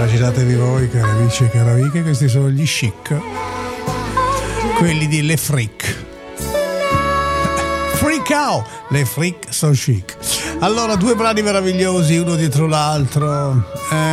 Immaginatevi voi, cari amici e cari amiche, questi sono gli Chic, quelli di Le Freak. Freak out! Le Freak sono chic. Allora, due brani meravigliosi, uno dietro l'altro.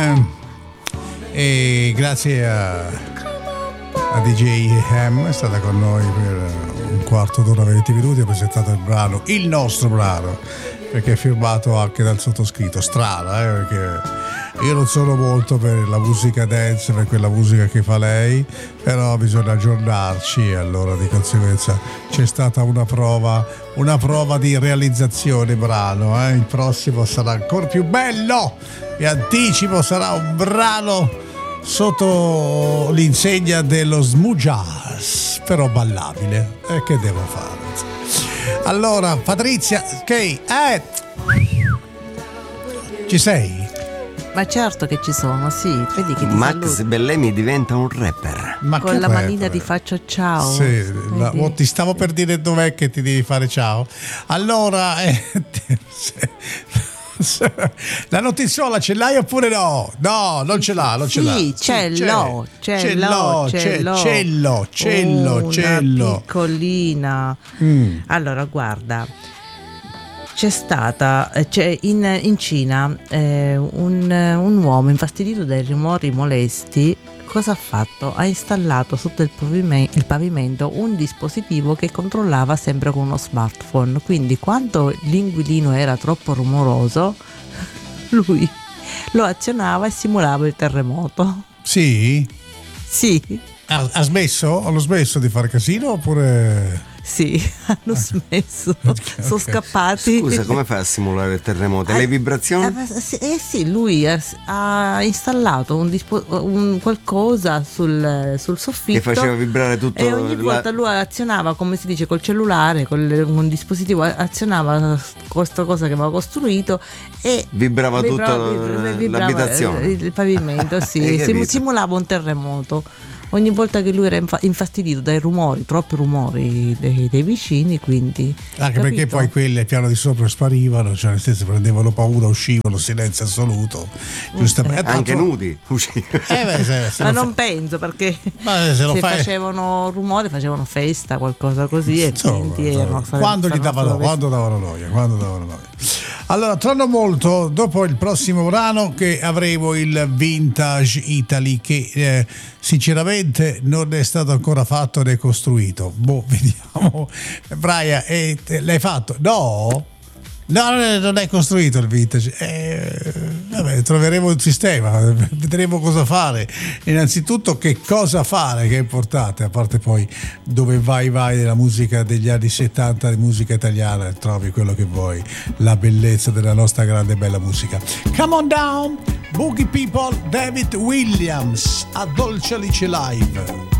E grazie a DJ Ham, è stata con noi per un quarto d'ora, 20 minuti, ha presentato il nostro brano, perché è firmato anche dal sottoscritto. Strano, perché io non sono molto per la musica dance, per quella musica che fa lei, però bisogna aggiornarci, e allora di conseguenza c'è stata una prova di realizzazione brano. Il prossimo sarà ancora più bello, vi anticipo, sarà un brano sotto l'insegna dello smooth jazz, però ballabile. E che devo fare? Allora, Patrizia, ci sei? Ma certo che ci sono, sì. Vedi che ti Max saluto. Bellemi diventa un rapper. Ma con che la rapper? manina ti faccio ciao. Sì, ti stavo per dire dov'è che ti devi fare ciao. Allora, la notiziola ce l'hai oppure no? No, non ce l'ha, non ce l'ha. Sì, ce l'ho. Una piccolina. Allora, guarda. C'è in Cina un uomo infastidito dai rumori molesti. Cosa ha fatto? Ha installato sotto il pavimento un dispositivo che controllava sempre con uno smartphone. Quindi quando l'inquilino era troppo rumoroso, lui lo azionava e simulava il terremoto. Sì? Sì. Ha smesso? Hanno smesso di fare casino oppure... Sì, hanno smesso, sono scappati. Scusa, come fai a simulare il terremoto? Le vibrazioni? Sì, lui ha installato un qualcosa sul soffitto che faceva vibrare tutto. E ogni volta lui azionava, come si dice, col cellulare, con un dispositivo, azionava questa cosa che aveva costruito e vibrava l'abitazione, il pavimento, sì, simulava un terremoto. Ogni volta che lui era infastidito dai rumori, troppi rumori dei vicini, quindi... Anche perché poi quelli al piano di sopra sparivano, cioè nel senso prendevano paura, uscivano, silenzio assoluto. Giustamente. Anche nudi ma non penso, perché se facevano rumore, facevano festa, qualcosa così, e quindi quando davano noia. Allora, torno molto dopo il prossimo brano, che avremo il Vintage Italy, che sinceramente non è stato ancora fatto né costruito. Vediamo. Brian, l'hai fatto? No, non è costruito il vintage. Vabbè, troveremo un sistema, vedremo cosa fare. Innanzitutto che cosa fare, che è importante, a parte poi dove vai della musica degli anni 70, di musica italiana, trovi quello che vuoi, la bellezza della nostra grande e bella musica. Come on down, Boogie People, David Williams a Dolce Alice Live.